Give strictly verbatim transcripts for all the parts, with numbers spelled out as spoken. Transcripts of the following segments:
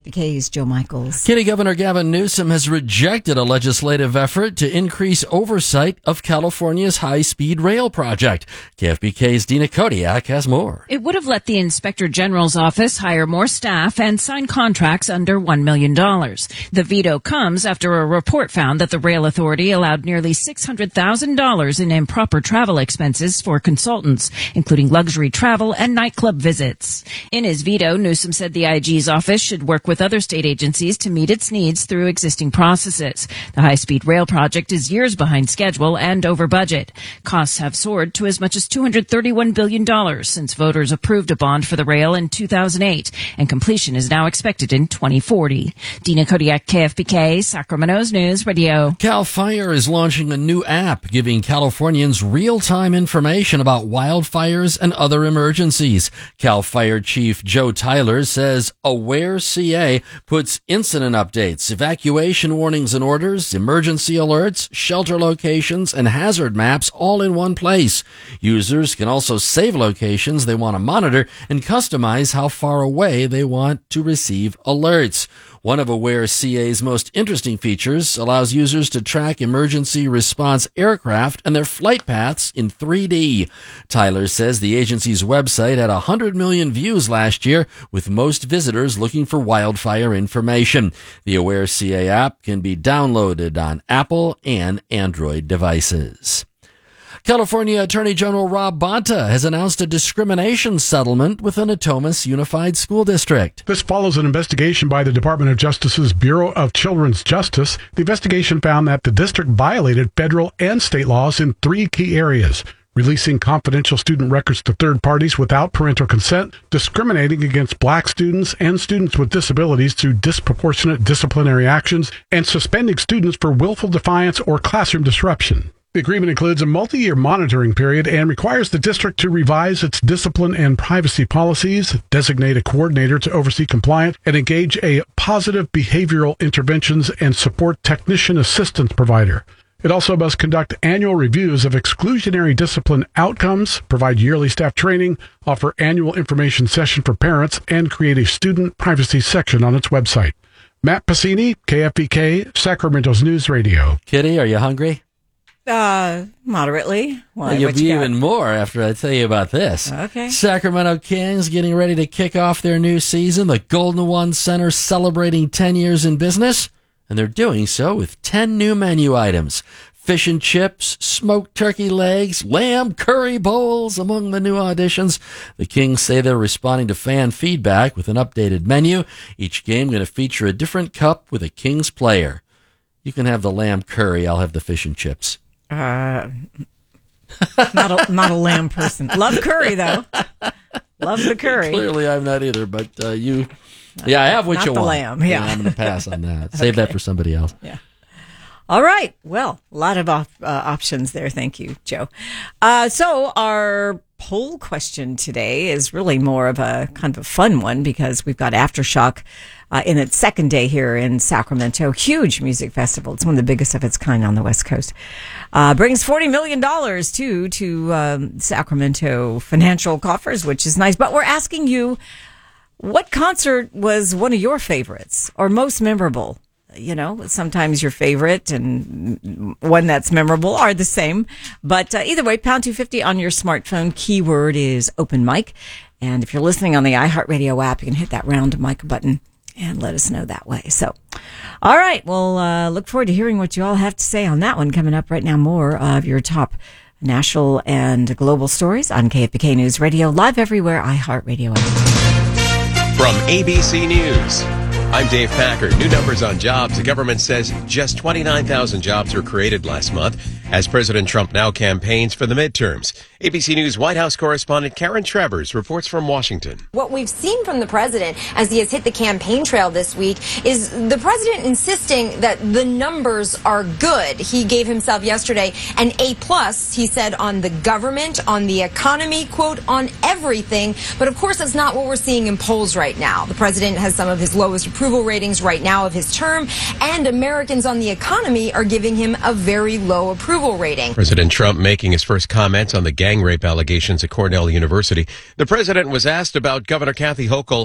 F B K's Joe Michaels. Kitty, Governor Gavin Newsom has rejected a legislative effort to increase oversight of California's high-speed rail project. K F B K's Dina Kodiak has more. It would have let the Inspector General's office hire more staff and sign contracts under one million dollars. The veto comes after a report found that the Rail Authority allowed nearly six hundred thousand dollars in improper travel expenses for consultants, including luxury travel and nightclub visits. In his veto, Newsom said the I G's office should work with other state agencies to meet its needs through existing processes. The high-speed rail project is years behind schedule and over budget. Costs have soared to as much as two hundred thirty-one billion dollars since voters approved a bond for the rail in two thousand eight, and completion is now expected in twenty forty. Dina Kodiak, K F B K, Sacramento's News Radio. CAL FIRE is launching a new app giving Californians real-time information about wildfires and other emergencies. CAL FIRE Chief Joe Tyler says Aware C A puts incident updates, evacuation warnings and orders, emergency alerts, shelter locations, and hazard maps all in one place. Users can also save locations they want to monitor and customize how far away they want to receive alerts. One of Aware C A's most interesting features allows users to track emergency response aircraft and their flight paths in three D. Tyler says the agency's website had one hundred million views last year, with most visitors looking for wildfire information. The Aware C A app can be downloaded on Apple and Android devices. California Attorney General Rob Bonta has announced a discrimination settlement with the Natomas Unified School District. This follows an investigation by the Department of Justice's Bureau of Children's Justice. The investigation found that the district violated federal and state laws in three key areas: releasing confidential student records to third parties without parental consent, discriminating against black students and students with disabilities through disproportionate disciplinary actions, and suspending students for willful defiance or classroom disruption. The agreement includes a multi-year monitoring period and requires the district to revise its discipline and privacy policies, designate a coordinator to oversee compliance, and engage a positive behavioral interventions and support technician assistance provider. It also must conduct annual reviews of exclusionary discipline outcomes, provide yearly staff training, offer annual information session for parents, and create a student privacy section on its website. Matt Pacini, K F B K, Sacramento's News Radio. Kitty, are you hungry? Uh, moderately. Why, well, you'll be you even more after I tell you about this. Okay. Sacramento Kings getting ready to kick off their new season. The Golden One Center celebrating ten years in business, and they're doing so with ten new menu items. Fish and chips, smoked turkey legs, lamb curry bowls among the new additions. The Kings say they're responding to fan feedback with an updated menu. Each game going to feature a different cup with a Kings player. You can have the lamb curry. I'll have the fish and chips. Uh, not a not a lamb person. Love curry though. Love the curry. Clearly, I'm not either. But uh, you, yeah, I have what not you the want. Lamb. Yeah, yeah I'm going to pass on that. Save okay. that for somebody else. Yeah. All right. Well, a lot of op- uh, options there. Thank you, Joe. Uh, so our poll question today is really more of a kind of a fun one because we've got Aftershock uh, in its second day here in Sacramento. Huge music festival. It's one of the biggest of its kind on the West Coast. Uh, brings forty million dollars too to um, Sacramento financial coffers, which is nice. But we're asking you, what concert was one of your favorites or most memorable? You know, sometimes your favorite and one that's memorable are the same. But uh, either way, pound two fifty on your smartphone. Keyword is open mic. And if you're listening on the iHeartRadio app, you can hit that round mic button and let us know that way. So, all right. Well, uh, look forward to hearing what you all have to say on that one. Coming up right now, more of your top national and global stories on K F B K News Radio, live everywhere, iHeartRadio. From A B C News, I'm Dave Packer. New numbers on jobs. The government says just twenty-nine thousand jobs were created last month as President Trump now campaigns for the midterms. A B C News White House correspondent Karen Travers reports from Washington. What we've seen from the president as he has hit the campaign trail this week is the president insisting that the numbers are good. He gave himself yesterday an A plus, he said, on the government, on the economy, quote, on everything. But of course, that's not what we're seeing in polls right now. The president has some of his lowest approval ratings right now of his term, and Americans on the economy are giving him a very low approval rating. President Trump making his first comments on the gang rape allegations at Cornell University. The president was asked about Governor Kathy Hochul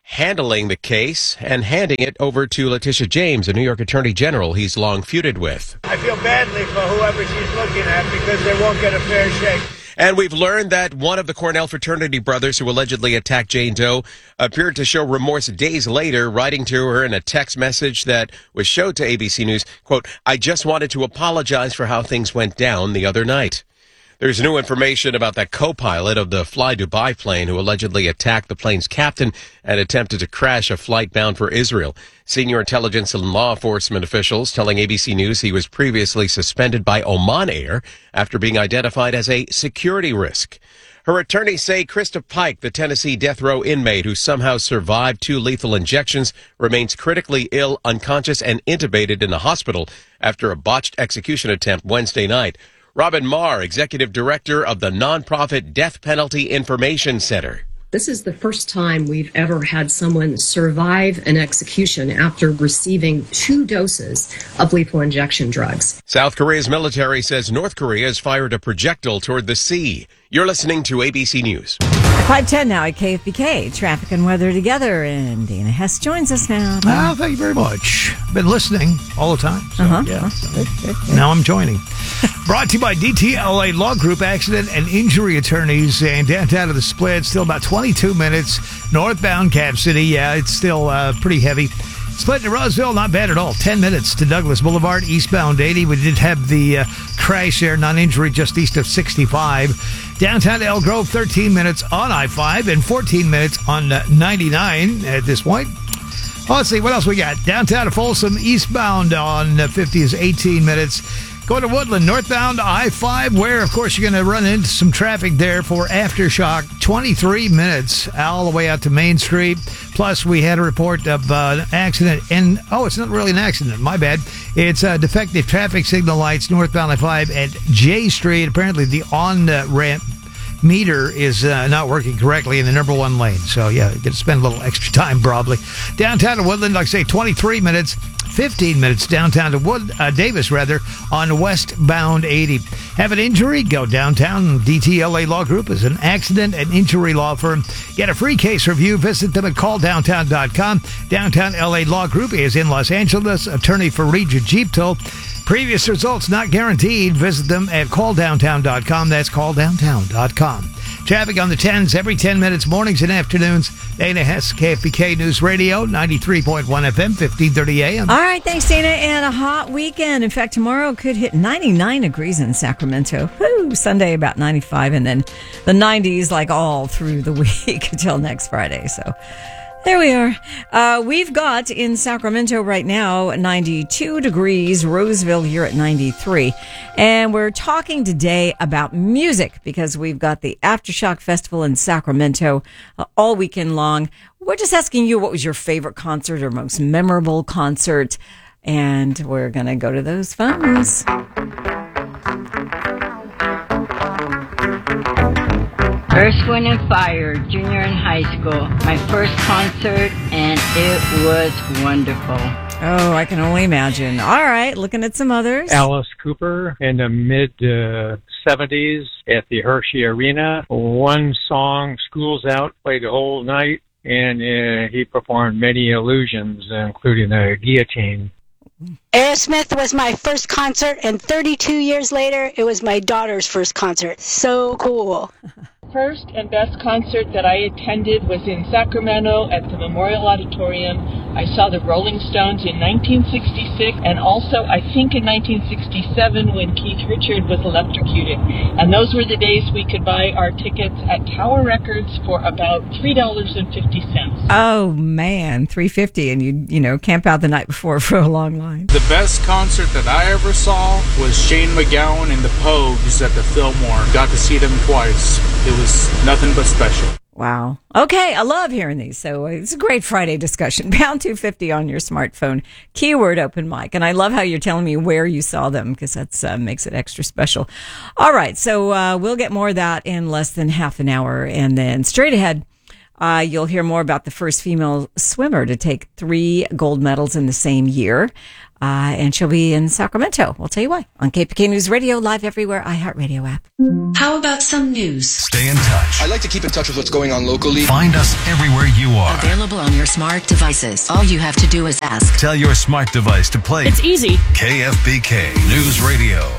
handling the case and handing it over to Letitia James, a New York Attorney General he's long feuded with. I feel badly for whoever she's looking at because they won't get a fair shake. And we've learned that one of the Cornell fraternity brothers who allegedly attacked Jane Doe appeared to show remorse days later, writing to her in a text message that was showed to A B C News, quote, "I just wanted to apologize for how things went down the other night." There's new information about that co-pilot of the Fly Dubai plane who allegedly attacked the plane's captain and attempted to crash a flight bound for Israel. Senior intelligence and law enforcement officials telling A B C News he was previously suspended by Oman Air after being identified as a security risk. Her attorneys say Krista Pike, the Tennessee death row inmate who somehow survived two lethal injections, remains critically ill, unconscious, and intubated in the hospital after a botched execution attempt Wednesday night. Robin Marr, executive director of the nonprofit Death Penalty Information Center. This is the first time we've ever had someone survive an execution after receiving two doses of lethal injection drugs. South Korea's military says North Korea has fired a projectile toward the sea. You're listening to A B C News. five ten now at K F B K. Traffic and weather together. And Dana Hess joins us now. Oh, thank you very much. Been listening all the time. So, uh-huh. yeah. Good, good, good. Now I'm joining. Brought to you by D T L A Law Group, accident and injury attorneys, and downtown to the Split. Still about twenty-two minutes. Northbound Cap City. Yeah, it's still uh, pretty heavy. Split to Roseville, not bad at all. Ten minutes to Douglas Boulevard, eastbound eighty. We did have the uh, crash there, non-injury, just east of sixty-five. Downtown to Elk Grove, thirteen minutes on I five and fourteen minutes on uh, ninety-nine at this point. Well, let's see, what else we got? Downtown to Folsom, eastbound on uh, fifty is eighteen minutes. Going to Woodland, northbound I five, where, of course, you're going to run into some traffic there for Aftershock. twenty-three minutes all the way out to Main Street. Plus, we had a report of uh, an accident. And, oh, it's not really an accident. My bad. It's uh, defective traffic signal lights northbound I five at J Street. Apparently, the on-ramp meter is uh, not working correctly in the number one lane. So, yeah, you got to spend a little extra time, probably. Downtown to Woodland, like I say, twenty-three minutes. fifteen minutes downtown to Wood, uh, Davis, rather, on westbound eighty. Have an injury? Go downtown. D T L A Law Group is an accident and injury law firm. Get a free case review. Visit them at call downtown dot com. Downtown L A Law Group is in Los Angeles. Attorney for Regent Jeep Tow. Previous results not guaranteed. Visit them at call downtown dot com. That's call downtown dot com. Traffic on the tens every ten minutes, mornings and afternoons. Dana Hess, K F B K News Radio, ninety-three point one F M, fifteen thirty A M. All right, thanks, Dana. And a hot weekend. In fact, tomorrow could hit ninety-nine degrees in Sacramento. Woo! Sunday about ninety-five, and then the nineties like all through the week until next Friday. So there we are. Uh, we've got in Sacramento right now ninety-two degrees, Roseville here at ninety-three. And we're talking today about music because we've got the Aftershock Festival in Sacramento uh, all weekend long. We're just asking you what was your favorite concert or most memorable concert. And we're going to go to those phones. Earth, Wind and Fire, junior in high school. My first concert, and it was wonderful. Oh, I can only imagine. All right, looking at some others. Alice Cooper in the mid uh, seventies at the Hershey Arena. One song, School's Out, played the whole night, and uh, he performed many illusions, including the guillotine. Aerosmith was my first concert, and thirty-two years later, it was my daughter's first concert. So cool. First and best concert that I attended was in Sacramento at the Memorial Auditorium. I saw the Rolling Stones in nineteen sixty-six and also I think in nineteen sixty-seven when Keith Richards was electrocuted. And those were the days we could buy our tickets at Tower Records for about three dollars and fifty cents. Oh man, three dollars and fifty cents, and you you know, camp out the night before for a long line. The best concert that I ever saw was Shane McGowan and the Pogues at the Fillmore. Got to see them twice. It was nothing but special. Wow. Okay, I love hearing these. So it's a great Friday discussion. Pound two fifty on your smartphone. Keyword open mic. And I love how you're telling me where you saw them because that uh, makes it extra special. All right, so uh, we'll get more of that in less than half an hour. And then straight ahead, Uh, you'll hear more about the first female swimmer to take three gold medals in the same year. Uh, and she'll be in Sacramento. We'll tell you why. On K P K News Radio, live everywhere, iHeartRadio app. How about some news? Stay in touch. I like to keep in touch with what's going on locally. Find us everywhere you are. Available on your smart devices. All you have to do is ask. Tell your smart device to play. It's easy. K F B K News Radio.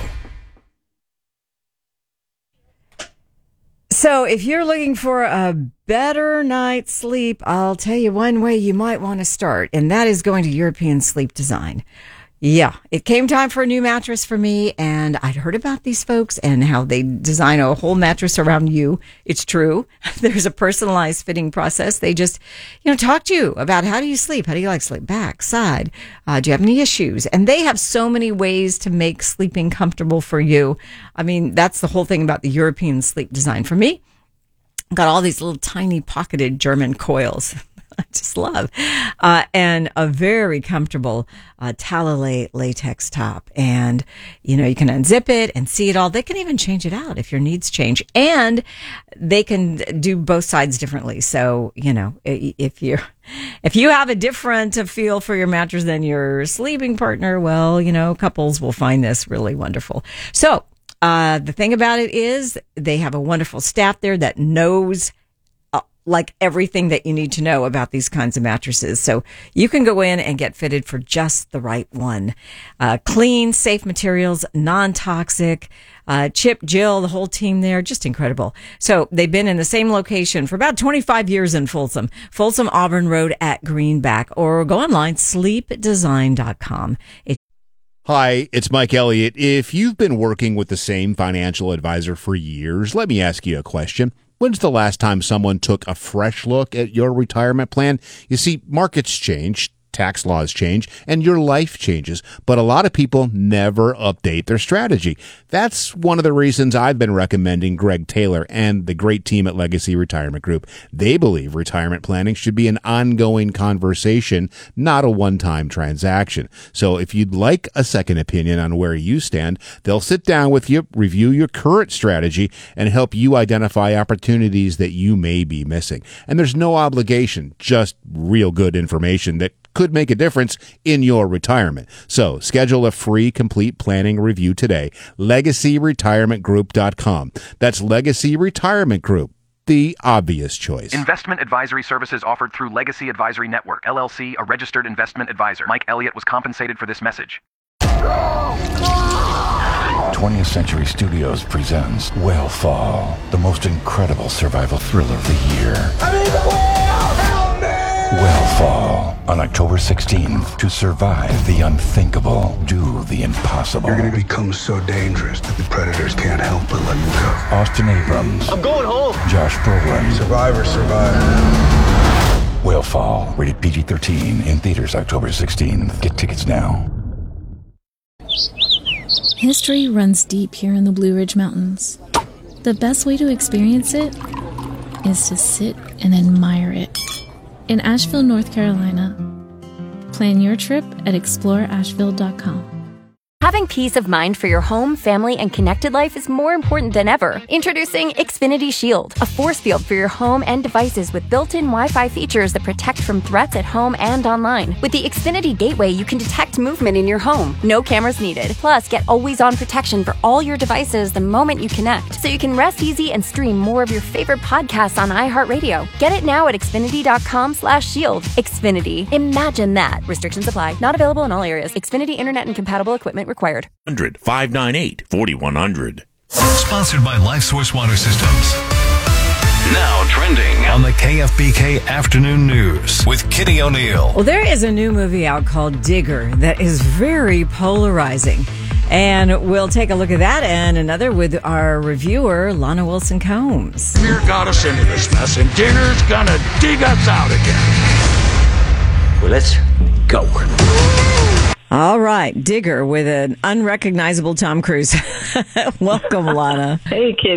So if you're looking for a better night's sleep, I'll tell you one way you might want to start, and that is going to European Sleep Design. Yeah, it came time for a new mattress for me, and I'd heard about these folks and how they design a whole mattress around you. It's true. There's a personalized fitting process. They just, you know, talk to you about how do you sleep? How do you like sleep? Back, side? Uh, do you have any issues? And they have so many ways to make sleeping comfortable for you. I mean, that's the whole thing about the European Sleep Design. For me, got all these little tiny pocketed German coils. I just love, uh, and a very comfortable, uh, Talalay latex top. And, you know, you can unzip it and see it all. They can even change it out if your needs change, and they can do both sides differently. So, you know, if you're, if you have a different feel for your mattress than your sleeping partner, well, you know, couples will find this really wonderful. So, uh, the thing about it is they have a wonderful staff there that knows like everything that you need to know about these kinds of mattresses. So you can go in and get fitted for just the right one. Uh, clean, safe materials, non-toxic, uh, Chip, Jill, the whole team there, just incredible. So they've been in the same location for about twenty-five years in Folsom, Folsom Auburn Road at Greenback, or go online, sleep design dot com. It- Hi, it's Mike Elliott. If you've been working with the same financial advisor for years, let me ask you a question. When's the last time someone took a fresh look at your retirement plan? You see, markets change, tax laws change, and your life changes, but a lot of people never update their strategy. That's one of the reasons I've been recommending Greg Taylor and the great team at Legacy Retirement Group. They believe retirement planning should be an ongoing conversation, not a one-time transaction. So if you'd like a second opinion on where you stand, they'll sit down with you, review your current strategy, and help you identify opportunities that you may be missing. And there's no obligation, just real good information that could make a difference in your retirement. So schedule a free complete planning review today. legacy retirement group dot com. That's Legacy Retirement Group, the obvious choice. Investment advisory services offered through Legacy Advisory Network, L L C, a registered investment advisor. Mike Elliott was compensated for this message. twentieth Century Studios presents Whale the most incredible survival thriller of the year. I mean, the whale! Help me! Whale on October sixteenth. To survive the unthinkable, do the impossible. You're going to become so dangerous that the predators can't help but let you go. Austin Abrams. I'm going home. Josh Brolin. Survivor, survivor. Whale rated P G thirteen, in theaters October sixteenth. Get tickets now. History runs deep here in the Blue Ridge Mountains. The best way to experience it is to sit and admire it. In Asheville, North Carolina. Plan your trip at explore asheville dot com. Having peace of mind for your home, family, and connected life is more important than ever. Introducing Xfinity Shield, a force field for your home and devices with built-in Wi-Fi features that protect from threats at home and online. With the Xfinity Gateway, you can detect movement in your home. No cameras needed. Plus, get always-on protection for all your devices the moment you connect, so you can rest easy and stream more of your favorite podcasts on iHeartRadio. Get it now at xfinity dot com slash shield. Xfinity. Imagine that. Restrictions apply. Not available in all areas. Xfinity Internet and compatible equipment required. one hundred, five nine eight, four one zero zero. Sponsored by LifeSource Water Systems. Now trending on the K F B K Afternoon News with Kitty O'Neill. Well, there is a new movie out called Digger that is very polarizing. And we'll take a look at that and another with our reviewer, Lana Wilson-Combs. Dinner got us into this mess, and dinner's gonna dig us out again. Well, let's go. All right, Digger with an unrecognizable Tom Cruise. Welcome, Lana. Hey, Kitty.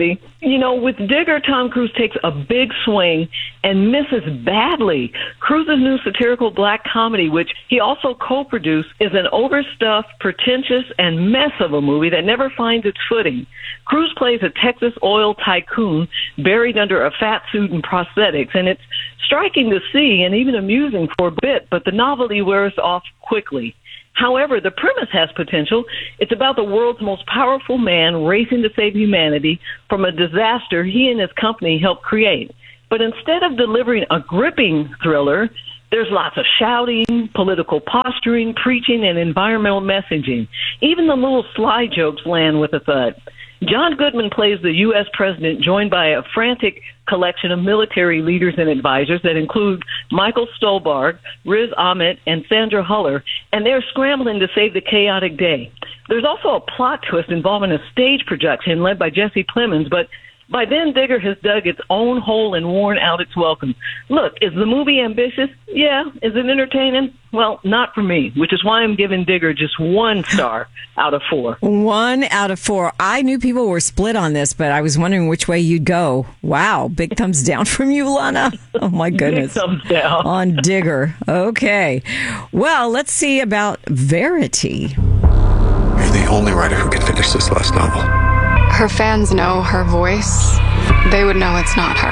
You know, with Digger, Tom Cruise takes a big swing and misses badly. Cruise's new satirical black comedy, which he also co-produced, is an overstuffed, pretentious, and mess of a movie that never finds its footing. Cruise plays a Texas oil tycoon buried under a fat suit and prosthetics, and it's striking to see and even amusing for a bit, but the novelty wears off quickly. However, the premise has potential. It's about the world's most powerful man racing to save humanity from a disaster he and his company helped create. But instead of delivering a gripping thriller, there's lots of shouting, political posturing, preaching, and environmental messaging. Even the little sly jokes land with a thud. John Goodman plays the U S president, joined by a frantic collection of military leaders and advisors that include Michael Stolberg, Riz Ahmed, and Sandra Huller, and they're scrambling to save the chaotic day. There's also a plot twist involving a stage production led by Jesse Plemons, but by then, Digger has dug its own hole and worn out its welcome. Look, is the movie ambitious? Yeah. Is it entertaining? Well, not for me, which is why I'm giving Digger just one star out of four. One out of four. I knew people were split on this, but I was wondering which way you'd go. Wow. Big thumbs down from you, Lana. Oh, my goodness. Big thumbs down. On Digger. Okay. Well, let's see about Verity. You're the only writer who can finish this last novel. Her fans know her voice. They would know it's not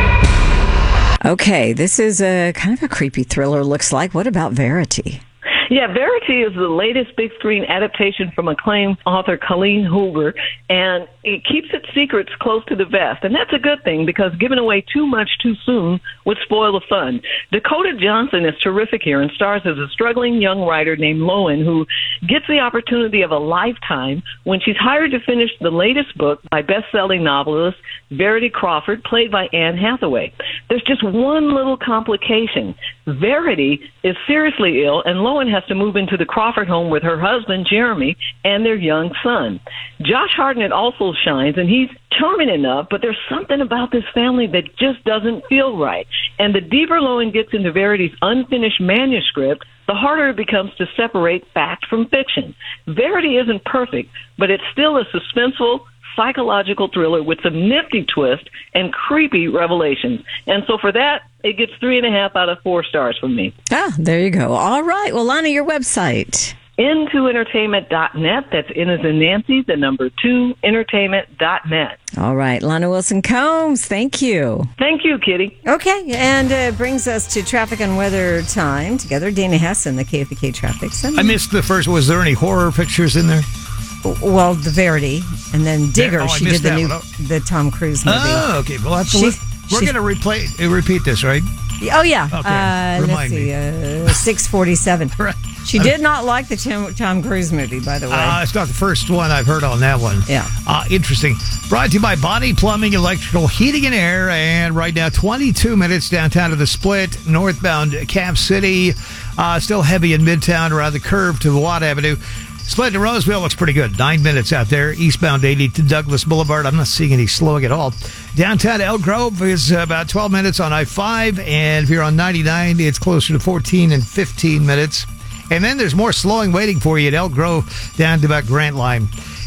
her. Okay, this is a kind of a creepy thriller, looks like. What about Verity? Yeah, Verity is the latest big screen adaptation from acclaimed author Colleen Hoover, and it keeps its secrets close to the vest. And that's a good thing, because giving away too much too soon would spoil the fun. Dakota Johnson is terrific here and stars as a struggling young writer named Lowen, who gets the opportunity of a lifetime when she's hired to finish the latest book by best-selling novelist Verity Crawford, played by Anne Hathaway. There's just one little complication. Verity is seriously ill, and Lowen has to move into the Crawford home with her husband, Jeremy, and their young son. Josh Hartnett also shines, and he's charming enough, but there's something about this family that just doesn't feel right. And the deeper Lowen gets into Verity's unfinished manuscript, the harder it becomes to separate fact from fiction. Verity isn't perfect, but it's still a suspenseful, psychological thriller with some nifty twists and creepy revelations. And so for that, it gets three and a half out of four stars from me. Ah, there you go. All right. Well, Lana, your website. into entertainment dot net. That's N as in Nancy, the number two, entertainment dot net. All right. Lana Wilson Combs, thank you. Thank you, Kitty. Okay. And it uh, brings us to traffic and weather time together. Dana Hess and the K F B K Traffic Center. I missed the first. Was there any horror pictures in there? Well, the Verity, and then Digger. Oh, she did the new, one. the Tom Cruise movie. Oh, okay. Well, that's she, we're going to replay, repeat this, right? Oh yeah. Okay. Uh, Remind let's see. me. Uh, Six forty-seven. Right. She did not like the Tom, Tom Cruise movie, by the way. Uh, it's not the first one I've heard on that one. Yeah. Uh, interesting. Brought to you by Body Plumbing, Electrical, Heating, and Air. And right now, twenty-two minutes downtown to the Split, northbound Cap City. Uh, still heavy in Midtown around the curve to Watt Avenue. Split to Roseville looks pretty good. Nine minutes out there. Eastbound eighty to Douglas Boulevard. I'm not seeing any slowing at all. Downtown Elk Grove is about twelve minutes on I five. And if you're on ninety-nine, it's closer to fourteen and fifteen minutes. And then there's more slowing waiting for you at Elk Grove down to about Grant Line.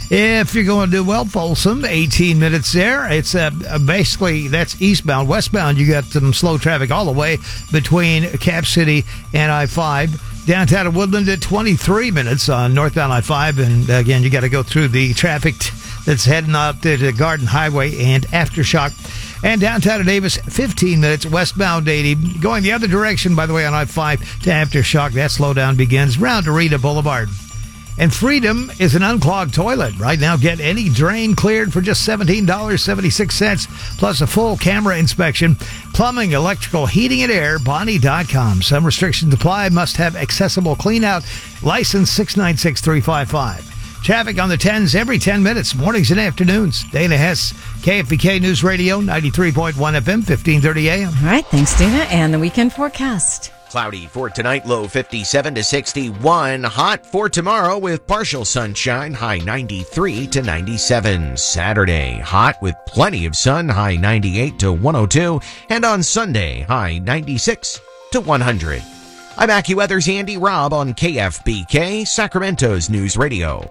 If you're going to do well, Folsom, eighteen minutes there. It's uh, basically, that's eastbound. Westbound, you got some slow traffic all the way between Cap City and I five. Downtown at Woodland at twenty-three minutes on northbound I five. And again, you got to go through the traffic that's heading up to the Garden Highway and Aftershock. And downtown at Davis, fifteen minutes, westbound eighty. Going the other direction, by the way, on I five to Aftershock. That slowdown begins around Arena Boulevard. And Freedom is an unclogged toilet. Right now, get any drain cleared for just seventeen dollars and seventy-six cents, plus a full camera inspection. Plumbing, electrical, heating, and air, Bonnie dot com. Some restrictions apply. Must have accessible clean-out. License six nine six three five five. Traffic on the tens every ten minutes, mornings and afternoons. Dana Hess, K F B K News Radio, ninety-three point one F M, fifteen thirty A M. All right, thanks, Dana. And the weekend forecast. Cloudy for tonight, low fifty-seven to sixty-one. Hot for tomorrow with partial sunshine, high ninety-three to ninety-seven. Saturday, hot with plenty of sun, high ninety-eight to one oh two. And on Sunday, high ninety-six to one hundred. I'm AccuWeather's Andy Robb on K F B K, Sacramento's News Radio.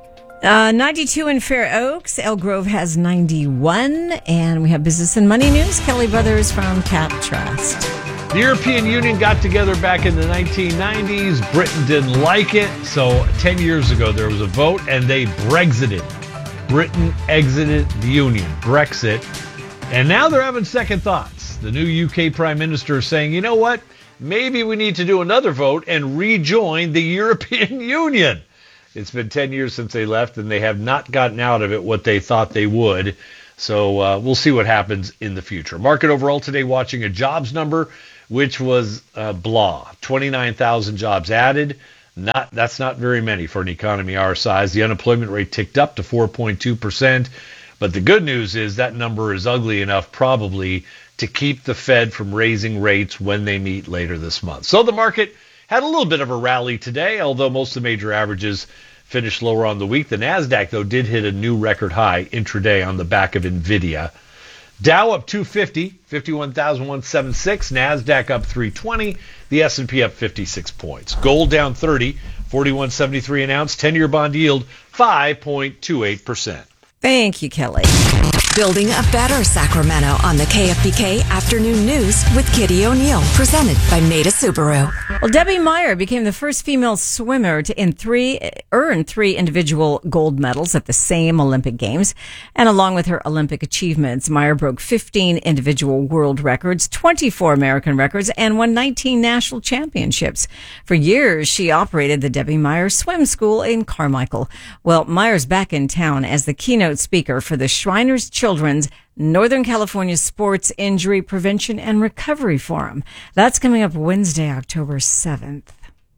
Uh, ninety-two in Fair Oaks. Elk Grove has ninety-one. And we have business and money news. Kelly Brothers from Cap Trust. The European Union got together back in the nineteen nineties. Britain didn't like it. So ten years ago, there was a vote and they Brexited. Britain exited the Union, Brexit. And now they're having second thoughts. The new U K Prime Minister is saying, you know what? Maybe we need to do another vote and rejoin the European Union. It's been ten years since they left, and they have not gotten out of it what they thought they would. So uh, we'll see what happens in the future. Market overall today watching a jobs number, which was uh, blah. twenty-nine thousand jobs added. Not That's not very many for an economy our size. The unemployment rate ticked up to four point two percent. But the good news is that number is ugly enough probably to keep the Fed from raising rates when they meet later this month. So the market had a little bit of a rally today, although most of the major averages finished lower on the week. The NASDAQ, though, did hit a new record high intraday on the back of NVIDIA. Dow up two fifty, fifty-one thousand one hundred seventy-six. NASDAQ up three twenty. The S and P up fifty-six points. Gold down thirty, forty-one seventy-three an ounce. ten-year bond yield five point two eight percent. Thank you, Kelly. Building a better Sacramento on the K F B K Afternoon News with Kitty O'Neill, presented by Maida Subaru. Well, Debbie Meyer became the first female swimmer to in three, earn three individual gold medals at the same Olympic Games. And along with her Olympic achievements, Meyer broke fifteen individual world records, twenty-four American records, and won nineteen national championships. For years, she operated the Debbie Meyer Swim School in Carmichael. Well, Meyer's back in town as the keynote speaker for the Shriners Children's Northern California Sports Injury Prevention and Recovery Forum. That's coming up Wednesday, October seventh.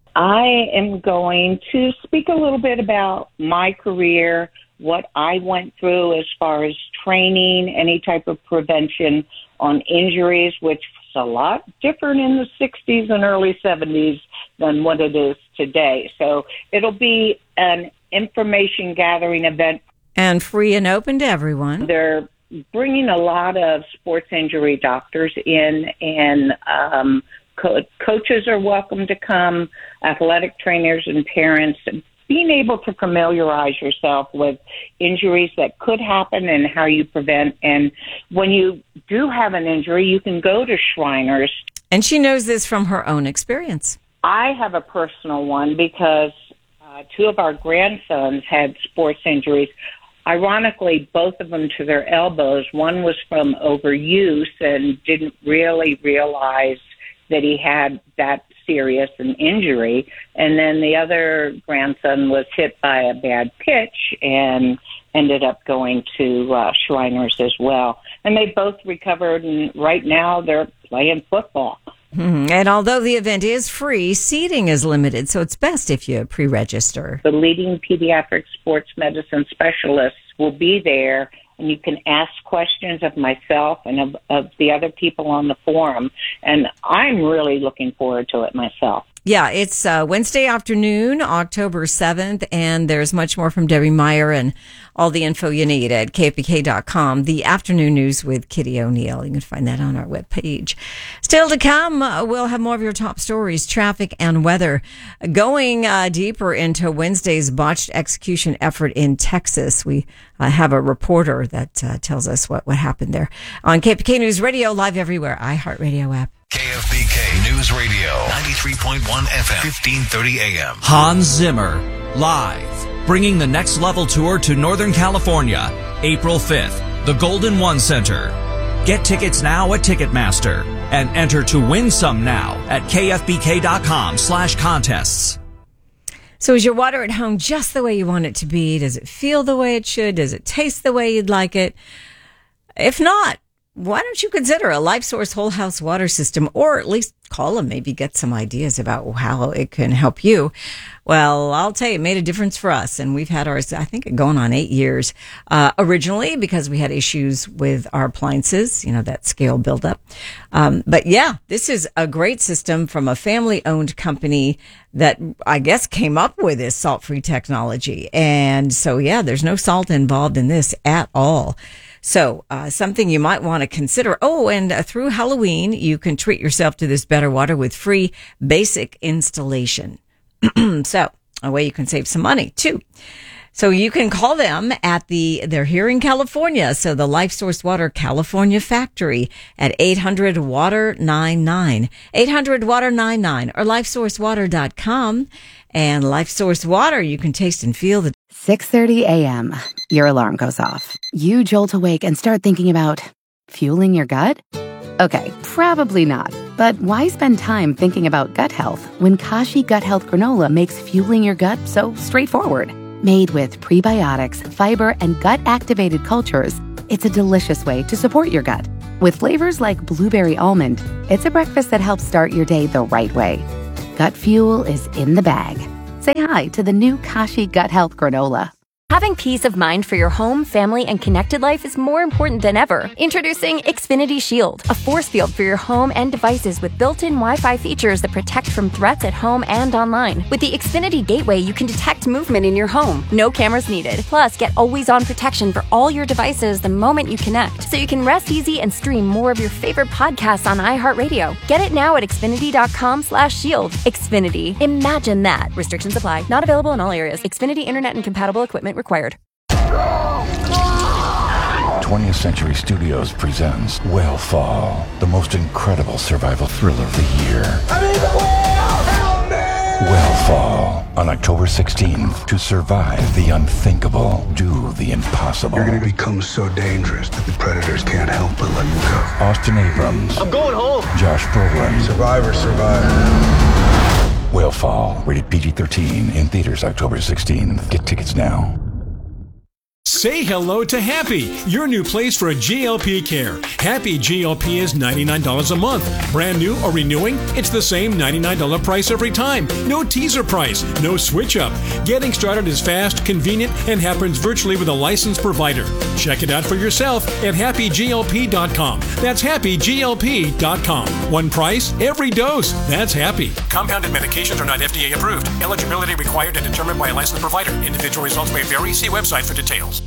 I am going to speak a little bit about my career, what I went through as far as training, any type of prevention on injuries, which was a lot different in the sixties and early seventies than what it is today. So it'll be an information gathering event. And free and open to everyone. They're bringing a lot of sports injury doctors in, and um, co- coaches are welcome to come, athletic trainers and parents. Being able to familiarize yourself with injuries that could happen and how you prevent. And when you do have an injury, you can go to Shriners. And she knows this from her own experience. I have a personal one because uh, two of our grandsons had sports injuries. Ironically, both of them to their elbows. One was from overuse and didn't really realize that he had that serious an injury. And then the other grandson was hit by a bad pitch and ended up going to uh, Shriners as well. And they both recovered, and right now they're playing football. Mm-hmm. And although the event is free, seating is limited, so it's best if you pre-register. The leading pediatric sports medicine specialists will be there, and you can ask questions of myself and of, of the other people on the forum. And I'm really looking forward to it myself. Yeah, it's uh, Wednesday afternoon, October seventh, and there's much more from Debbie Meyer and all the info you need at K F B K dot com. The Afternoon News with Kitty O'Neill. You can find that on our webpage. Still to come, uh, we'll have more of your top stories, traffic and weather. Going uh, deeper into Wednesday's botched execution effort in Texas, we uh, have a reporter that uh, tells us what, what happened there. On K F B K News Radio, live everywhere, iHeartRadio app. K F B K News Radio, ninety-three point one F M, fifteen thirty A M. Hans Zimmer, live, bringing the Next Level Tour to Northern California, April fifth, the Golden One Center. Get tickets now at Ticketmaster and enter to win some now at K F B K dot com slash contests. So is your water at home just the way you want it to be? Does it feel the way it should? Does it taste the way you'd like it? If not, why don't you consider a LifeSource whole house water system, or at least call them, maybe get some ideas about how it can help you. Well, I'll tell you, it made a difference for us, and we've had ours, I think, going on eight years. Uh, originally, because we had issues with our appliances, you know, that scale buildup. Um, but yeah, this is a great system from a family-owned company that I guess came up with this salt-free technology. And so, yeah, there's no salt involved in this at all. So, uh, something you might want to consider. Oh, and uh, through Halloween, you can treat yourself to this better water with free basic installation. So, a way you can save some money, too. So you can call them at the, they're here in California. So the Life Source Water California factory at eight hundred water ninety-nine, eight hundred water ninety-nine, or life source water dot com. And Life Source Water, you can taste and feel the six thirty a.m. Your alarm goes off. You jolt awake and start thinking about fueling your gut? Okay, probably not. But why spend time thinking about gut health when Kashi Gut Health Granola makes fueling your gut so straightforward? Made with prebiotics, fiber, and gut-activated cultures, it's a delicious way to support your gut. With flavors like blueberry almond, it's a breakfast that helps start your day the right way. Gut fuel is in the bag. Say hi to the new Kashi Gut Health Granola. Having peace of mind for your home, family, and connected life is more important than ever. Introducing Xfinity Shield, a force field for your home and devices with built-in Wi-Fi features that protect from threats at home and online. With the Xfinity Gateway, you can detect movement in your home. No cameras needed. Plus, get always-on protection for all your devices the moment you connect, so you can rest easy and stream more of your favorite podcasts on iHeartRadio. Get it now at Xfinity.com slash shield. Xfinity. Imagine that. Restrictions apply. Not available in all areas. Xfinity Internet and compatible equipment required. twentieth Century Studios presents Whalefall, the most incredible survival thriller of the year. I mean, the whale! Help me! Whalefall, on October sixteenth. To survive the unthinkable, do the impossible. You're gonna become so dangerous that the predators can't help but let you go. Austin Abrams. I'm going home. Josh Brolin. Survivor, survivor. Whalefall, rated P G thirteen, in theaters October sixteenth. Get tickets now. Say hello to Happy, your new place for a G L P care. Happy G L P is ninety-nine dollars a month. Brand new or renewing, it's the same ninety-nine dollars price every time. No teaser price, no switch up. Getting started is fast, convenient, and happens virtually with a licensed provider. Check it out for yourself at happy G L P dot com. That's happy G L P dot com. One price, every dose. That's Happy. Compounded medications are not F D A approved. Eligibility required and determined by a licensed provider. Individual results may vary. See website for details.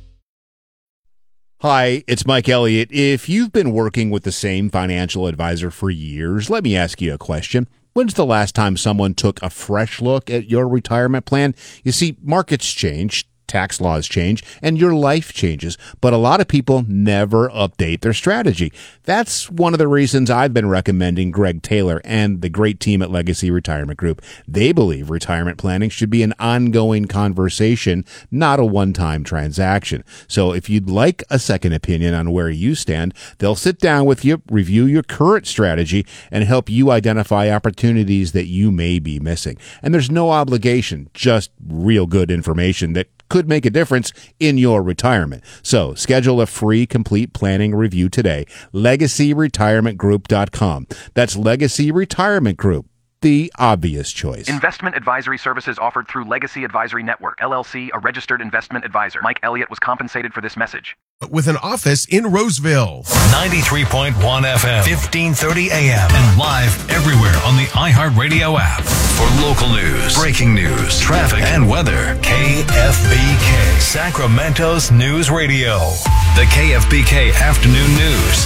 Hi, it's Mike Elliott. If you've been working with the same financial advisor for years, let me ask you a question. When's the last time someone took a fresh look at your retirement plan? You see, markets change, tax laws change, and your life changes, but a lot of people never update their strategy. That's one of the reasons I've been recommending Greg Taylor and the great team at Legacy Retirement Group. They believe retirement planning should be an ongoing conversation, not a one-time transaction. So if you'd like a second opinion on where you stand, they'll sit down with you, review your current strategy, and help you identify opportunities that you may be missing. And there's no obligation, just real good information that could make a difference in your retirement. So schedule a free complete planning review today. legacy retirement group dot com. That's Legacy Retirement Group, the obvious choice. Investment advisory services offered through Legacy Advisory Network, L L C, a registered investment advisor. Mike Elliott was compensated for this message. With an office in Roseville. ninety-three point one F M, fifteen thirty A M, and live everywhere on the iHeartRadio app. For local news, breaking news, traffic, and weather, K F B K, Sacramento's News Radio. The K F B K Afternoon News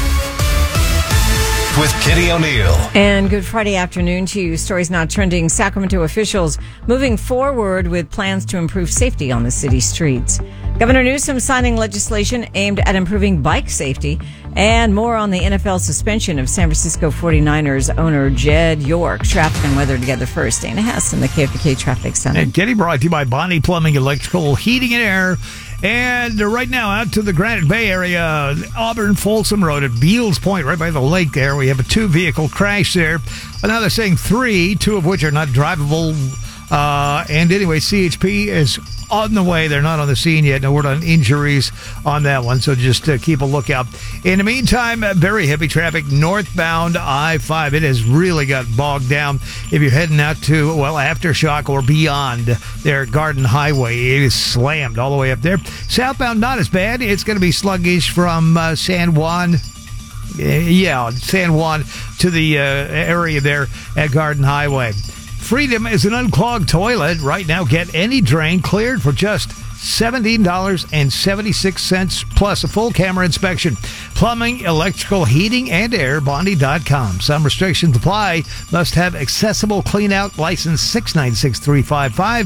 with Kitty O'Neill. And good Friday afternoon to you. Stories now trending. Sacramento officials moving forward with plans to improve safety on the city streets. Governor Newsom signing legislation aimed at improving bike safety, and more on the N F L suspension of San Francisco forty-niners owner Jed York. Traffic and weather together first. Dana Hess in the K F B K Traffic Center. And Kitty brought to you by Bonnie Plumbing, Electrical, Heating and Air. And right now, out to the Granite Bay area, Auburn Folsom Road at Beals Point, right by the lake there. We have a two-vehicle crash there. But now they're saying three, two of which are not drivable. Uh, and anyway, C H P is on the way. They're not on the scene yet. No word on injuries on that one, so just uh, keep a lookout. In the meantime, uh, very heavy traffic northbound I five. It has really got bogged down. If you're heading out to, well, Aftershock or beyond there at Garden Highway, it is slammed all the way up there. Southbound, not as bad. It's going to be sluggish from uh, San Juan. Yeah, San Juan to the uh, area there at Garden Highway. Freedom is an unclogged toilet. Right now, get any drain cleared for just seventeen dollars and seventy-six cents plus a full camera inspection. Plumbing, electrical, heating, and air, Bondi dot com. Some restrictions apply. Must have accessible clean-out license six nine six three five five.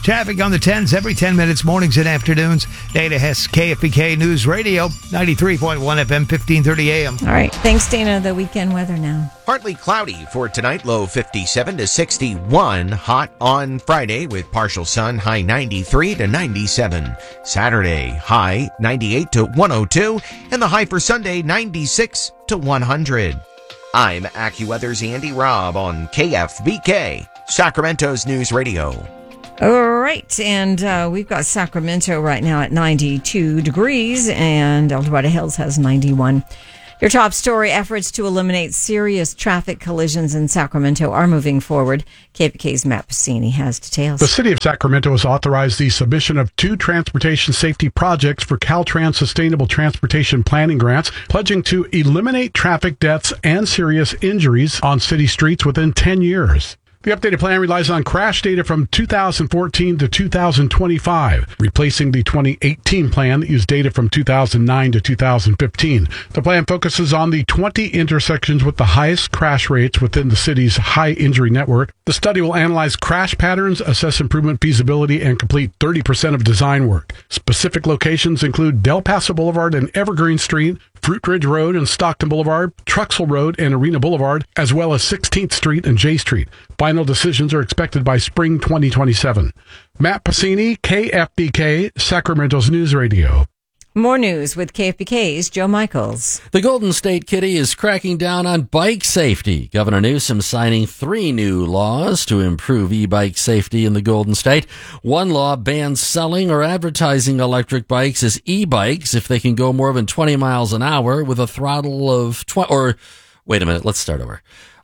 Traffic on the tens every ten minutes, mornings and afternoons. Dana Hess, K F B K News Radio, ninety-three point one F M, fifteen thirty A M. All right. Thanks, Dana. The weekend weather now. Partly cloudy for tonight, low fifty-seven to sixty-one. Hot on Friday with partial sun, high ninety-three to ninety-seven. Saturday, high ninety-eight to one oh two. And the high for Sunday, ninety-six to one hundred. I'm AccuWeather's Andy Robb on K F B K, Sacramento's News Radio. All right, and uh, we've got Sacramento right now at ninety-two degrees, and El Dorado Hills has ninety-one. Your top story, efforts to eliminate serious traffic collisions in Sacramento are moving forward. K F B K's Matt Passini has details. The city of Sacramento has authorized the submission of two transportation safety projects for Caltrans Sustainable Transportation Planning Grants, pledging to eliminate traffic deaths and serious injuries on city streets within ten years. The updated plan relies on crash data from two thousand fourteen to two thousand twenty-five, replacing the twenty eighteen plan that used data from two thousand nine to two thousand fifteen. The plan focuses on the twenty intersections with the highest crash rates within the city's high injury network. The study will analyze crash patterns, assess improvement feasibility, and complete thirty percent of design work. Specific locations include Del Paso Boulevard and Evergreen Street, Fruit Ridge Road and Stockton Boulevard, Truxell Road and Arena Boulevard, as well as sixteenth Street and J Street. Final decisions are expected by spring twenty twenty-seven. Matt Passini, K F B K, Sacramento's News Radio. More news with K F B K's Joe Michaels. The Golden State Kitty is cracking down on bike safety. Governor Newsom signing three new laws to improve e-bike safety in the Golden State. One law bans selling or advertising electric bikes as e-bikes if they can go more than twenty miles an hour with a throttle of twenty. Or wait a minute, let's start over.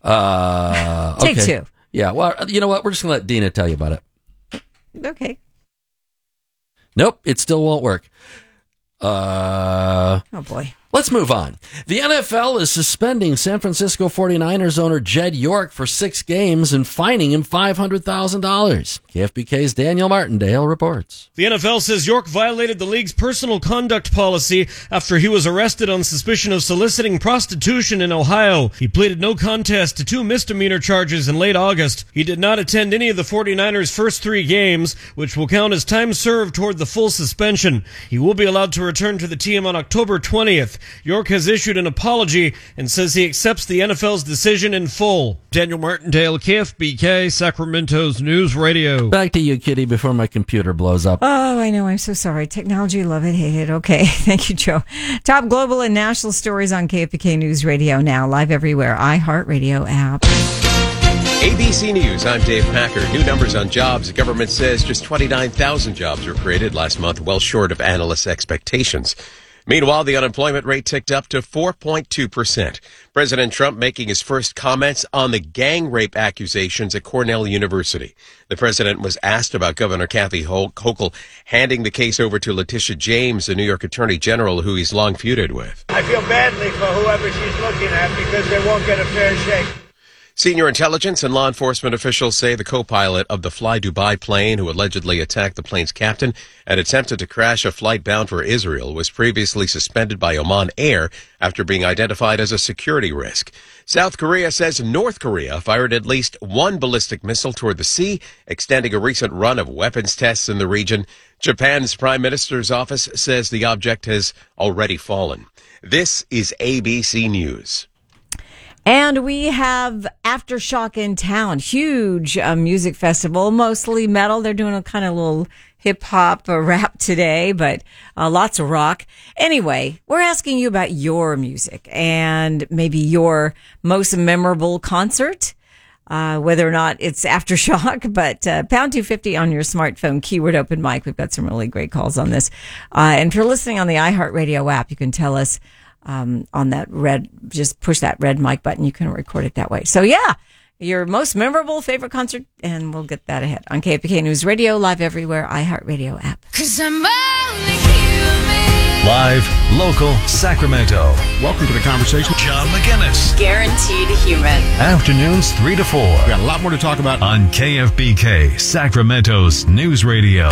Uh, Take okay. two. Yeah, well, you know what? We're just going to let Dina tell you about it. Okay. Nope, it still won't work. Uh, oh, boy. Let's move on. The N F L is suspending San Francisco forty-niners owner Jed York for six games and fining him five hundred thousand dollars. K F B K's Daniel Martindale reports. The N F L says York violated the league's personal conduct policy after he was arrested on suspicion of soliciting prostitution in Ohio. He pleaded no contest to two misdemeanor charges in late August. He did not attend any of the forty-niners' first three games, which will count as time served toward the full suspension. He will be allowed to return to the team on October twentieth. York has issued an apology and says he accepts the N F L's decision in full. Daniel Martindale, K F B K, Sacramento's News Radio. Back to you, Kitty, before my computer blows up. Oh, I know. I'm so sorry. Technology, love it, hate it. Okay. Thank you, Joe. Top global and national stories on K F B K News Radio now, live everywhere. iHeartRadio app. A B C News, I'm Dave Packer. New numbers on jobs. The government says just twenty-nine thousand jobs were created last month, well short of analysts' expectations. Meanwhile, the unemployment rate ticked up to four point two percent. President Trump making his first comments on the gang rape accusations at Cornell University. The president was asked about Governor Kathy Hochul handing the case over to Letitia James, the New York Attorney General, who he's long feuded with. I feel badly for whoever she's looking at because they won't get a fair shake. Senior intelligence and law enforcement officials say the co-pilot of the Fly Dubai plane who allegedly attacked the plane's captain and attempted to crash a flight bound for Israel was previously suspended by Oman Air after being identified as a security risk. South Korea says North Korea fired at least one ballistic missile toward the sea, extending a recent run of weapons tests in the region. Japan's Prime Minister's office says the object has already fallen. This is A B C News. And we have Aftershock in town. Huge uh, music festival, mostly metal. They're doing a kind of little hip hop uh, rap today, but uh, lots of rock. Anyway, we're asking you about your music and maybe your most memorable concert. Uh, whether or not it's Aftershock, but uh, pound two fifty on your smartphone, keyword open mic. We've got some really great calls on this. Uh, and if you're listening on the iHeartRadio app, you can tell us Um, on that red, just push that red mic button. You can record it that way. So yeah, your most memorable favorite concert, and we'll get that ahead on K F B K News Radio, live everywhere, iHeartRadio app. Cause I'm only human. Live, local, Sacramento. Welcome to the conversation. John McGinnis. Guaranteed human. Afternoons three to four. We got a lot more to talk about on K F B K, Sacramento's News Radio.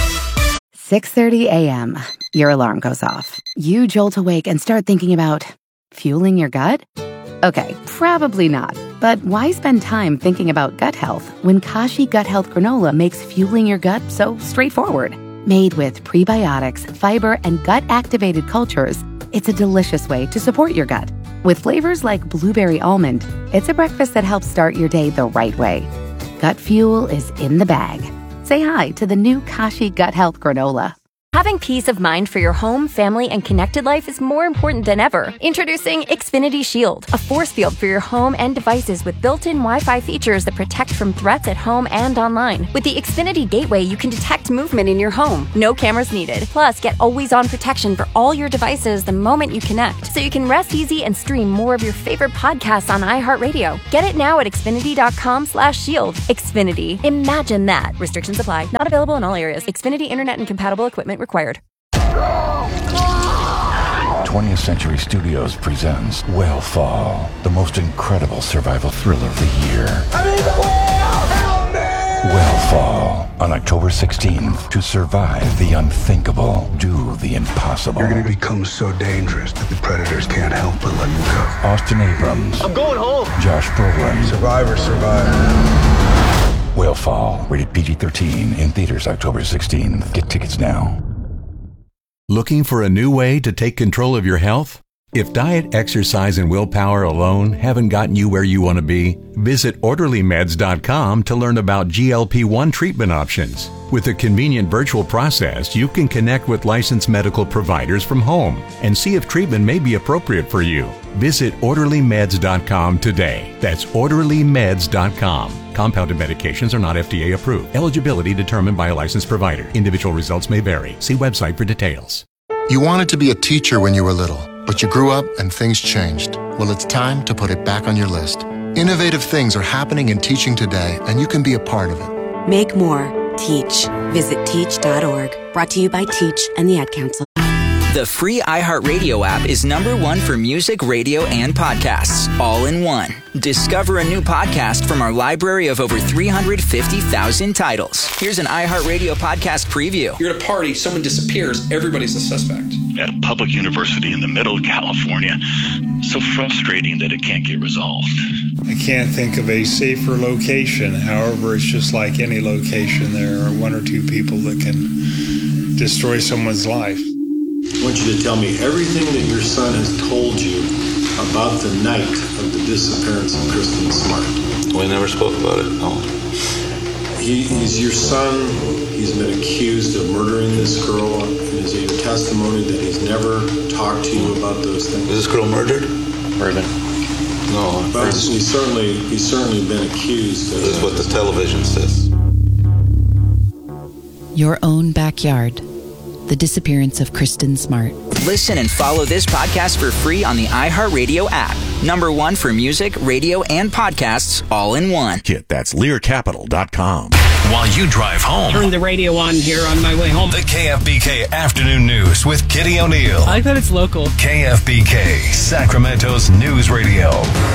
six thirty a.m. Your alarm goes off. You jolt awake and start thinking about fueling your gut? Okay, probably not. But why spend time thinking about gut health when Kashi Gut Health Granola makes fueling your gut so straightforward? Made with prebiotics, fiber, and gut-activated cultures, it's a delicious way to support your gut. With flavors like blueberry almond, it's a breakfast that helps start your day the right way. Gut fuel is in the bag. Say hi to the new Kashi Gut Health Granola. Having peace of mind for your home, family, and connected life is more important than ever. Introducing Xfinity Shield, a force field for your home and devices with built-in Wi-Fi features that protect from threats at home and online. With the Xfinity Gateway, you can detect movement in your home. No cameras needed. Plus, get always-on protection for all your devices the moment you connect, so you can rest easy and stream more of your favorite podcasts on iHeartRadio. Get it now at Xfinity.com slash shield. Xfinity. Imagine that. Restrictions apply. Not available in all areas. Xfinity Internet and compatible equipment required. twentieth Century Studios presents Whale Fall, the most incredible survival thriller of the year. I'm in the whale! Help me! Whale Fall, on October sixteenth. To survive the unthinkable, do the impossible. You're going to become so dangerous that the predators can't help but let you go. Austin Abrams. I'm going home. Josh Brolin. Survivor, survivor. Whale Fall, rated P G thirteen, in theaters October sixteenth. Get tickets now. Looking for a new way to take control of your health? If diet, exercise, and willpower alone haven't gotten you where you want to be, visit orderly meds dot com to learn about G L P one treatment options. With a convenient virtual process, you can connect with licensed medical providers from home and see if treatment may be appropriate for you. Visit orderly meds dot com today. That's orderly meds dot com. Compounded medications are not F D A approved. Eligibility determined by a licensed provider. Individual results may vary. See website for details. You wanted to be a teacher when you were little, but you grew up and things changed. Well, it's time to put it back on your list. Innovative things are happening in teaching today, and you can be a part of it. Make more. Teach. Visit teach dot org. Brought to you by Teach and the Ad Council. The free iHeartRadio app is number one for music, radio, and podcasts, all in one. Discover a new podcast from our library of over three hundred fifty thousand titles. Here's an iHeartRadio podcast preview. You're at a party, someone disappears, everybody's a suspect. At a public university in the middle of California. So frustrating that it can't get resolved. I can't think of a safer location. However, it's just like any location. There are one or two people that can destroy someone's life. I want you to tell me everything that your son has told you about the night of the disappearance of Kristen Smart. We never spoke about it, no. He, he's your son. He's been accused of murdering this girl. Is it your testimony that he's never talked to you about those things? Is this girl murdered? Murdered. No. But he's certainly, he's certainly been accused. Of, this is what the television says. Your own backyard. The disappearance of Kristen Smart. Listen and follow this podcast for free on the iHeartRadio app. Number one for music, radio, and podcasts, all in one. Kit, that's lear capital dot com. While you drive home, turn the radio on here on my way home. The K F B K Afternoon News with Kitty O'Neill. I like that it's local. K F B K, Sacramento's news radio.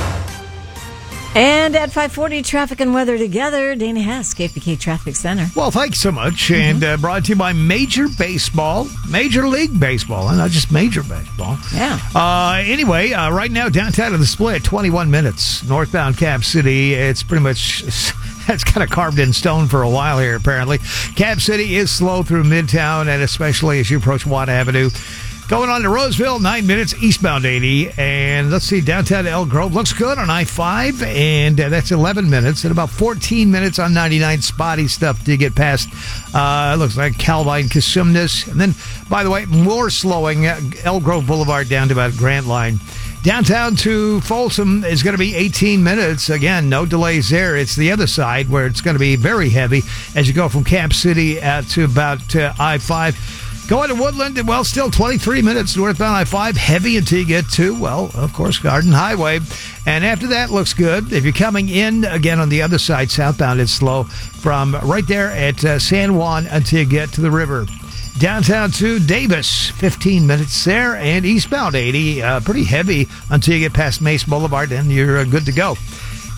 And at five forty, traffic and weather together. Dana Hess, K F B K Traffic Center. Well, thanks so much. Mm-hmm. And uh, brought to you by Major Baseball, Major League Baseball, and not just Major Baseball. Yeah. Uh, anyway, uh, right now, downtown of the Split, twenty-one minutes, northbound Cap City. It's pretty much, that's kind of carved in stone for a while here, apparently. Cap City is slow through Midtown, and especially as you approach Watt Avenue. Going on to Roseville, nine minutes, eastbound eighty. And let's see, downtown to Elk Grove looks good on I five, and uh, that's eleven minutes. And about fourteen minutes on ninety-nine, spotty stuff to get past, uh, looks like Calvine, Cosumnes. And then, by the way, more slowing, uh, Elk Grove Boulevard down to about Grant Line. Downtown to Folsom is going to be eighteen minutes. Again, no delays there. It's the other side where it's going to be very heavy as you go from Camp City uh, to about uh, I five. Going to Woodland, well, still twenty-three minutes northbound I five, heavy until you get to, well, of course, Garden Highway. And after that, looks good. If you're coming in, again, on the other side, southbound, it's slow from right there at uh, San Juan until you get to the river. Downtown to Davis, fifteen minutes there, and eastbound eighty, uh, pretty heavy until you get past Mace Boulevard, and you're uh, good to go.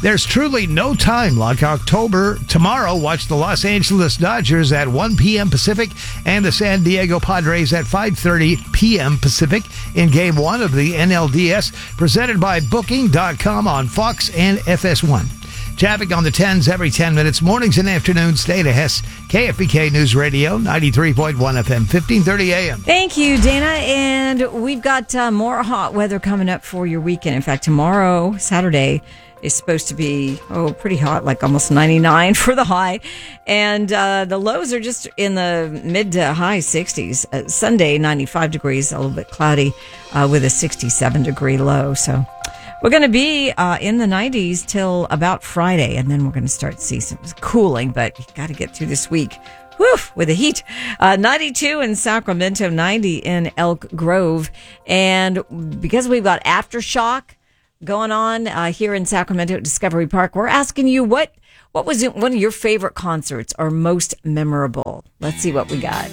There's truly no time like October. Tomorrow, watch the Los Angeles Dodgers at one p.m. Pacific and the San Diego Padres at five thirty p.m. Pacific in Game one of the N L D S, presented by Booking dot com on Fox and F S one. Traffic on the tens every ten minutes, mornings and afternoons. Dana Hess, K F B K News Radio, ninety-three point one F M, fifteen thirty A M. Thank you, Dana. And we've got uh, more hot weather coming up for your weekend. In fact, tomorrow, Saturday, is supposed to be, oh, pretty hot, like almost ninety-nine for the high. And uh, the lows are just in the mid to high sixties. Uh, Sunday, ninety-five degrees, a little bit cloudy uh, with a sixty-seven degree low. So we're going to be uh, in the nineties till about Friday, and then we're going to start to see some cooling, but you got to get through this week. Woof, with the heat. Uh, ninety-two in Sacramento, ninety in Elk Grove. And because we've got Aftershock going on uh, here in Sacramento at Discovery Park, we're asking you what, what was one of your favorite concerts or most memorable? Let's see what we got.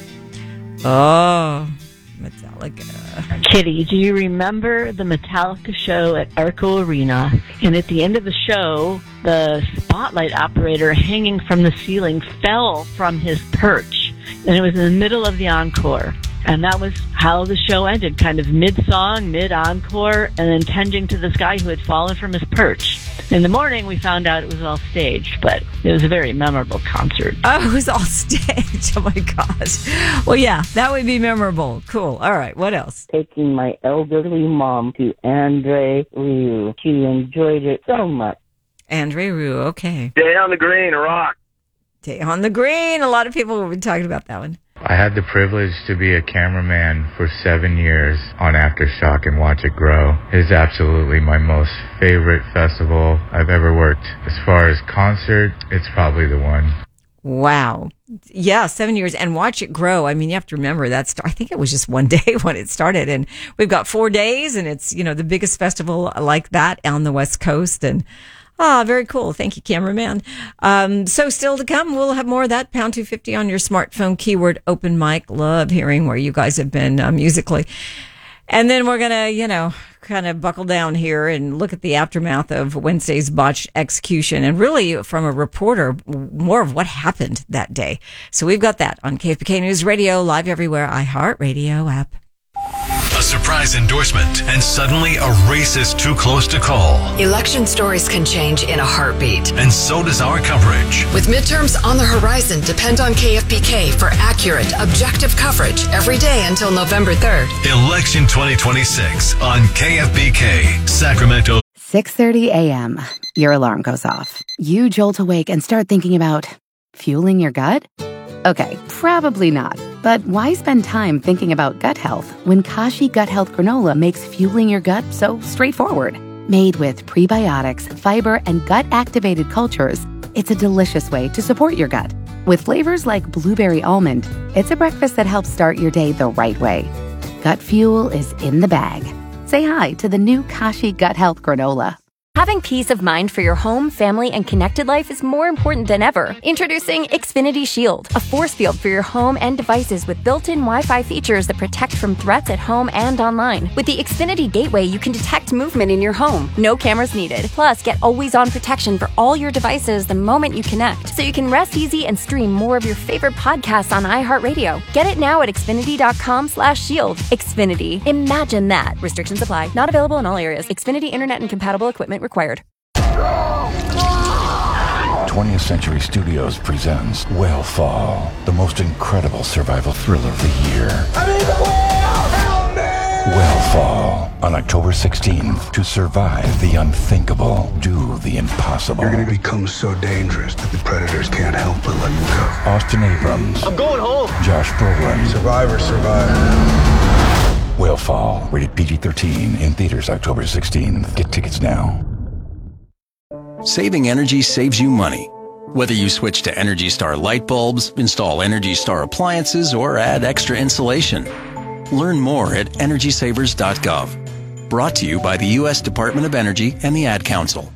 Oh, Metallica. Kitty, do you remember the Metallica show at Arco Arena? And at the end of the show, the spotlight operator hanging from the ceiling fell from his perch. And it was in the middle of the encore. And that was how the show ended, kind of mid-song, mid-encore, and then tending to this guy who had fallen from his perch. In the morning, we found out it was all staged, but it was a very memorable concert. Oh, it was all staged. Oh, my gosh. Well, yeah, that would be memorable. Cool. All right, what else? Taking my elderly mom to Andre Rieu. She enjoyed it so much. Andre Rieu, okay. Day on the Green, rock. Day on the Green. A lot of people will be talking about that one. I had the privilege to be a cameraman for seven years on Aftershock and watch it grow. It is absolutely my most favorite festival I've ever worked. As far as concert, it's probably the one. Wow. Yeah, seven years and watch it grow. I mean, you have to remember that's, I think it was just one day when it started, and we've got four days and it's, you know, the biggest festival like that on the West Coast. And ah, very cool. Thank you, cameraman. Um, so still to come, we'll have more of that. Pound two fifty on your smartphone, keyword open mic. Love hearing where you guys have been uh, musically. And then we're going to, you know, kind of buckle down here and look at the aftermath of Wednesday's botched execution, and really from a reporter, more of what happened that day. So we've got that on K F B K News Radio, live everywhere, iHeartRadio app. A surprise endorsement, and suddenly a race is too close to call. Election stories can change in a heartbeat. And so does our coverage. With midterms on the horizon, depend on K F B K for accurate, objective coverage every day until November third. Election twenty twenty-six on K F B K, Sacramento. six thirty a.m. Your alarm goes off. You jolt awake and start thinking about fueling your gut? Okay, probably not. But why spend time thinking about gut health when Kashi Gut Health Granola makes fueling your gut so straightforward? Made with prebiotics, fiber, and gut-activated cultures, it's a delicious way to support your gut. With flavors like blueberry almond, it's a breakfast that helps start your day the right way. Gut fuel is in the bag. Say hi to the new Kashi Gut Health Granola. Having peace of mind for your home, family, and connected life is more important than ever. Introducing Xfinity Shield, a force field for your home and devices with built-in Wi-Fi features that protect from threats at home and online. With the Xfinity Gateway, you can detect movement in your home. No cameras needed. Plus, get always-on protection for all your devices the moment you connect, so you can rest easy and stream more of your favorite podcasts on iHeartRadio. Get it now at Xfinity.com slash shield. Xfinity. Imagine that. Restrictions apply. Not available in all areas. Xfinity Internet and compatible equipment required. twentieth Century Studios presents Whalefall, the most incredible survival thriller of the year. I mean, the whale! Help me! Whalefall, on October sixteenth. To survive the unthinkable, do the impossible. You're going to become so dangerous that the predators can't help but let you go. Austin Abrams. I'm going home. Josh Brolin. Survivor, survivor. Whalefall, rated P G thirteen, in theaters October sixteenth. Get tickets now. Saving energy saves you money. Whether you switch to Energy Star light bulbs, install Energy Star appliances, or add extra insulation. Learn more at energy savers dot gov. Brought to you by the U S Department of Energy and the Ad Council.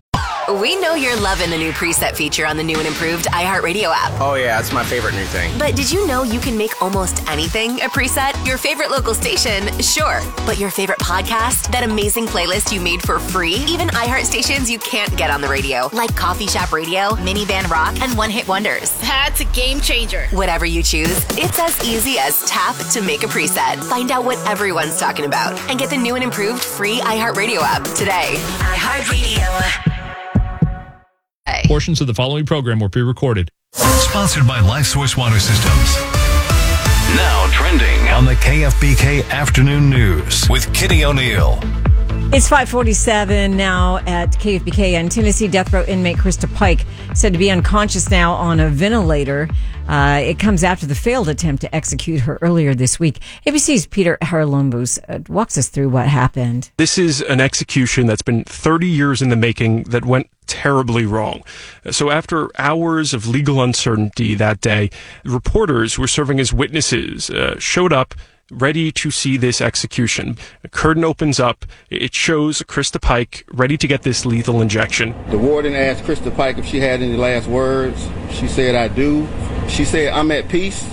We know you're loving the new preset feature on the new and improved iHeartRadio app. Oh, yeah, it's my favorite new thing. But did you know you can make almost anything a preset? Your favorite local station, sure. But your favorite podcast? That amazing playlist you made for free? Even iHeart stations you can't get on the radio, like Coffee Shop Radio, Minivan Rock, and One Hit Wonders. That's a game changer. Whatever you choose, it's as easy as tap to make a preset. Find out what everyone's talking about and get the new and improved free iHeartRadio app today. iHeartRadio. Portions of the following program were pre-recorded. Sponsored by LifeSource Water Systems. Now trending on the K F B K Afternoon News with Kitty O'Neill. It's five forty-seven now at K F B K, and Tennessee death row inmate Krista Pike said to be unconscious now on a ventilator. Uh, it comes after the failed attempt to execute her earlier this week. A B C's Peter Haralombous uh, walks us through what happened. This is an execution that's been thirty years in the making that went terribly wrong. So after hours of legal uncertainty that day, reporters who were serving as witnesses uh, showed up ready to see this execution. A curtain opens up. It shows Krista Pike ready to get this lethal injection. The warden asked Krista Pike if she had any last words. She said, "I do." She said, "I'm at peace."